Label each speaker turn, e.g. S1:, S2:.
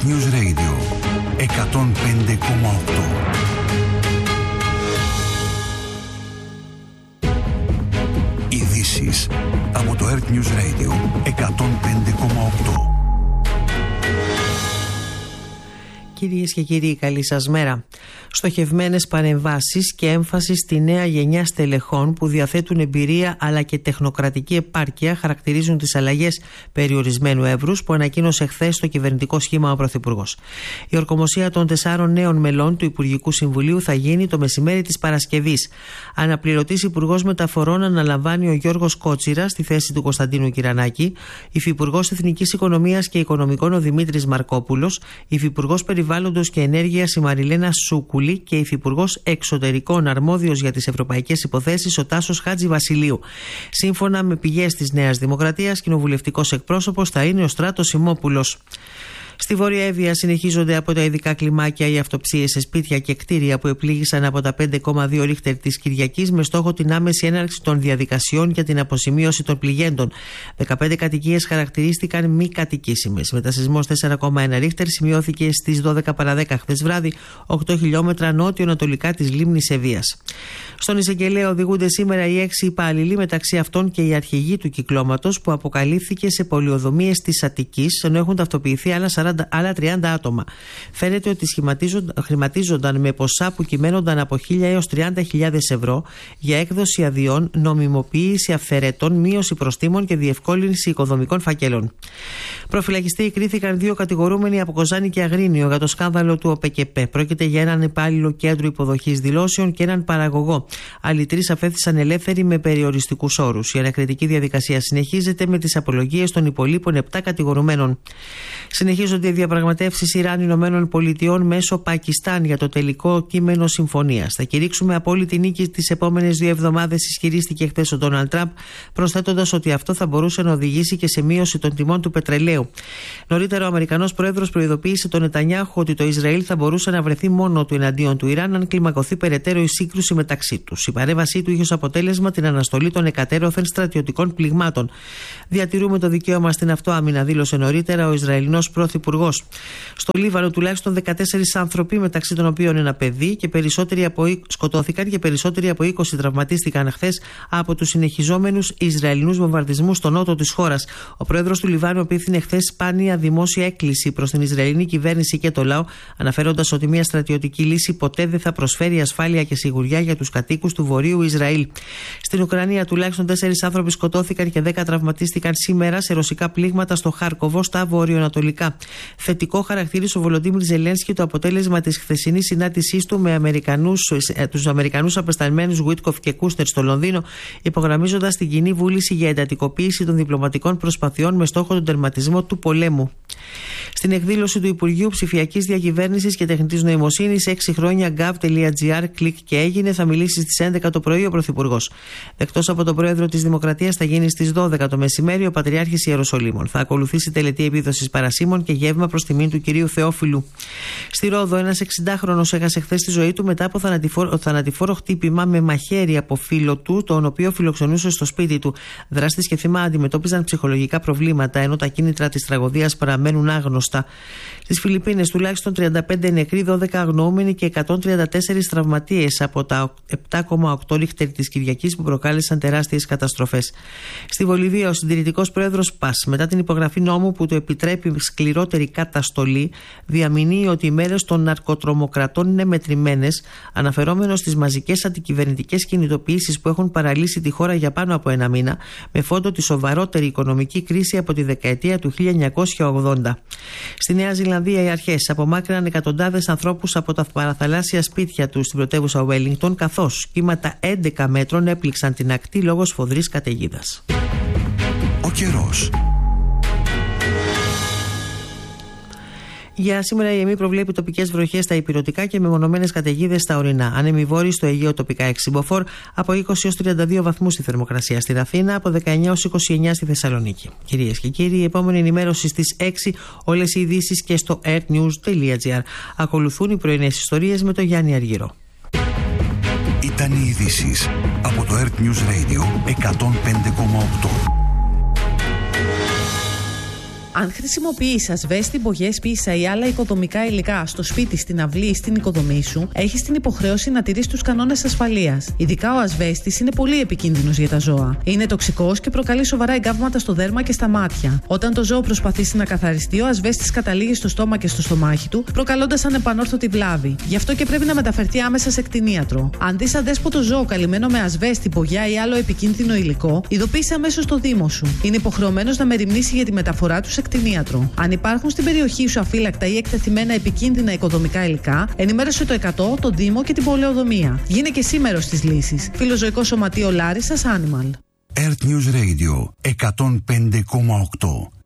S1: Earth News Radio 105,8. Ειδήσεις από το Earth News Radio 105,8.
S2: Κυρίες και κύριοι, καλή σας μέρα. Στοχευμένες παρεμβάσεις και έμφαση στη νέα γενιά στελεχών που διαθέτουν εμπειρία αλλά και τεχνοκρατική επάρκεια χαρακτηρίζουν τις αλλαγές περιορισμένου εύρους που ανακοίνωσε χθες το κυβερνητικό σχήμα ο Πρωθυπουργός. Η ορκομοσία των 4 νέων μελών του Υπουργικού Συμβουλίου θα γίνει το μεσημέρι της Παρασκευής. Αναπληρωτής Υπουργός Μεταφορών αναλαμβάνει ο Γιώργος Κότσιρας στη θέση του Κωνσταντίνου Κυρανάκη, Υφυπουργός Εθνικής Οικονομίας και Οικονομικών ο Δημήτρης Μαρκόπουλος, Υφυπουργός Περιβάλλοντος και Ενέργειας η Μαριλένα Σούκουλη και Υφυπουργός Εξωτερικών αρμόδιος για τις ευρωπαϊκές υποθέσεις ο Τάσος Χατζηβασιλείου. Σύμφωνα με πηγές της Νέας Δημοκρατίας, κοινοβουλευτικός εκπρόσωπος θα είναι ο Στράτος Σιμόπουλος. Στη Βόρεια Εύβοια συνεχίζονται από τα ειδικά κλιμάκια οι αυτοψίες σε σπίτια και κτίρια που επλήγησαν από τα 5,2 ρίχτερ της Κυριακής με στόχο την άμεση έναρξη των διαδικασιών για την αποζημίωση των πληγέντων. 15 κατοικίες χαρακτηρίστηκαν μη κατοικήσιμες. Μετασεισμός 4,1 ρίχτερ σημειώθηκε στις 12 παρά 10 χθες βράδυ, 8 χιλιόμετρα νότιο-ανατολικά της λίμνης Ευβοίας. Στον Ισεγγελέα οδηγούνται σήμερα οι 6 υπάλληλοι, μεταξύ αυτών και η αρχηγή του κυκλώματος που αποκαλύφθηκε σε πολιοδομίες της Αττικής, ενώ έχουν ταυτοποιηθεί άλλα 30 άτομα. Φαίνεται ότι χρηματίζονταν με ποσά που κυμαίνονταν από 1.000 έως 30.000 ευρώ για έκδοση αδειών, νομιμοποίηση αφαιρετών, μείωση προστίμων και διευκόλυνση οικοδομικών φακέλων. Προφυλακιστοί κρίθηκαν 2 κατηγορούμενοι από Κοζάνη και Αγρίνιο για το σκάνδαλο του ΟΠΕΚΕΠΕ. Πρόκειται για έναν υπάλληλο κέντρου υποδοχής δηλώσεων και έναν παραγωγό. Άλλοι 3 αφέθησαν ελεύθεροι με περιοριστικούς όρους. Η ανακριτική διαδικασία συνεχίζεται με τις απολογίες των υπολείπων 7 κατηγορουμένων. Συνεχίζονται οι διαπραγματεύσεις Ιράν-Ηνωμένων Πολιτειών μέσω Πακιστάν για το τελικό κείμενο συμφωνίας. Θα κηρύξουμε απόλυτη νίκη τις επόμενες 2 εβδομάδες, ισχυρίστηκε χθες ο Ντόναλντ Τραμπ, προσθέτοντας ότι αυτό θα μπορούσε να οδηγήσει και σε μείωση των τιμών του πετρελαίου. Νωρίτερα, ο Αμερικανός Πρόεδρος προειδοποίησε τον Νετανιάχου ότι το Ισραήλ θα μπορούσε να βρεθεί μόνο του εναντίον του Ιράν αν κλιμακωθεί περαιτέρω η σύγκρουση μεταξύ τους. Η παρέμβασή του είχε ως αποτέλεσμα την αναστολή των εκατέρωθεν στρατιωτικών πληγμάτων. Διατηρούμε το δικαίωμα στην αυτοάμυνα, δήλωσε νωρίτερα ο Ισραηλινός Πρωθυπουργός. Στο Λίβανο, τουλάχιστον 14 άνθρωποι, μεταξύ των οποίων ένα παιδί, και σκοτώθηκαν και περισσότεροι από 20 τραυματίστηκαν χθες από τους συνεχιζόμενους Ισραηλινούς βομβαρδισμούς στο νότο της χώρας. Ο πρόεδρος του Λιβάνου απίθυνε χθες σπάνια δημόσια έκκληση προς την Ισραηλινή κυβέρνηση και το λαό, αναφέροντας ότι μια στρατιωτική λύση ποτέ δεν θα προσφέρει ασφάλεια και σιγουριά για τους κατοίκους του Βορείου Ισραήλ. Στην Ουκρανία, τουλάχιστον 4 άνθρωποι σκοτώθηκαν και 10 τραυματίστηκαν σήμερα σε ρωσικά πλήγματα στο Χάρκοβο, στα βορειοανατολικά. Θετικό χαρακτήρισε ο Βολοντίμιρ Ζελένσκι το αποτέλεσμα της χθεσινής συνάντησής του με τους Αμερικανούς απεσταλμένους Γουίτκοφ και Κούσνερ στο Λονδίνο, υπογραμμίζοντας την κοινή βούληση για εντατικοποίηση των διπλωματικών προσπαθειών με στόχο τον τερματισμό του πολέμου. Στην εκδήλωση του Υπουργείου Ψηφιακής Διακυβέρνησης και Τεχνητής Νοημοσύνης 6 χρόνια gov.gr, κλικ και έγινε, θα μιλήσει στις 11 το πρωί ο Πρωθυπουργός. Εκτός από τον Πρόεδρο της Δημοκρατίας, θα γίνει στις 12 το μεσημέρι ο Πατριάρχης Ιεροσολύμων. Θα ακολουθήσει τελετή επίδοσης παρασίμων και γεύμα προς τιμήν του κυρίου Θεόφιλου. Στη Ρόδο, ένας 60χρονος έχασε χθες τη ζωή του μετά από θανατηφόρο χτύπημα με μαχαίρι από φίλο του, τον οποίο φιλοξενούσε στο σπίτι του. Δράστης και θύμα αντιμετώπιζαν ψυχολογικά προβλήματα, ενώ τα κίνητρα της τραγωδίας παραμένουν άγνωστα. Στις Φιλιππίνες, τουλάχιστον 35 νεκροί, 12 αγνοούμενοι και 134 τραυματίες από τα 7,8 ρίχτερ της Κυριακής που προκάλεσαν τεράστιες καταστροφές. Στη Βολιβία, ο συντηρητικός πρόεδρος Πας, μετά την υπογραφή νόμου που του επιτρέπει σκληρότερη καταστολή, διαμηνύει ότι οι μέρες των ναρκοτρομοκρατών είναι μετρημένες, αναφερόμενος στις μαζικές αντικυβερνητικές κινητοποιήσεις που έχουν παραλύσει τη χώρα για πάνω από 1 μήνα, με φόντο τη σοβαρότερη οικονομική κρίση από τη δεκαετία του 1980. Στη Νέα Ζηλανδία, οι αρχές απομάκρυναν εκατοντάδες ανθρώπους από τα παραθαλάσσια σπίτια τους στην πρωτεύουσα Wellington, καθώς κύματα 11 μέτρων έπληξαν την ακτή λόγω σφοδρής καταιγίδας.
S1: Ο καιρός.
S2: Για σήμερα η ΕΜΗ προβλέπει τοπικές βροχές στα ηπειρωτικά και μεμονωμένες καταιγίδες στα ορεινά. Άνεμοι βόρειοι στο Αιγαίο, τοπικά 6 μποφόρ, από 20 έως 32 βαθμούς η θερμοκρασία στην Αθήνα, από 19 έως 29 στη Θεσσαλονίκη. Κυρίες και κύριοι, η επόμενη ενημέρωση στις 6, όλες οι ειδήσεις και στο earthnews.gr. Ακολουθούν οι πρωινές ιστορίες με τον Γιάννη Αργυρό.
S1: Ήταν οι ειδήσεις από το Earth News Radio 105,8.
S3: Αν χρησιμοποιείς ασβέστη, μπογιές, πίσα ή άλλα οικοδομικά υλικά στο σπίτι, στην αυλή ή στην οικοδομή σου, έχεις την υποχρέωση να τηρείς τους κανόνες ασφαλείας. Ειδικά ο ασβέστης είναι πολύ επικίνδυνος για τα ζώα. Είναι τοξικός και προκαλεί σοβαρά εγκάβματα στο δέρμα και στα μάτια. Όταν το ζώο προσπαθήσει να καθαριστεί, ο ασβέστης καταλήγει στο στόμα και στο στομάχι του, προκαλώντας ανεπανόρθωτη βλάβη. Γι' αυτό και πρέπει να μεταφερθεί άμεσα σε κτηνίατρο. Αν δεις αδέσποτο ζώο καλυμμένο με ασβέστη, μπογιά ή άλλο επικίνδυνο υλικό, ειδοποίησε αμέσως το Δήμο σου. Είναι υποχρεωμένος να μεριμνήσει για τη μεταφορά του σε κτηνίατρο. Αν υπάρχουν στην περιοχή σου αφύλακτα ή εκτεθειμένα επικίνδυνα οικοδομικά υλικά, ενημέρωσε το 100, τον Δήμο και την πολεοδομία. Γίνε και εσύ μέρος της λύσης. Φιλοζωικό Σωματείο Λάρισσας Animal.
S1: Earth News Radio 105,8.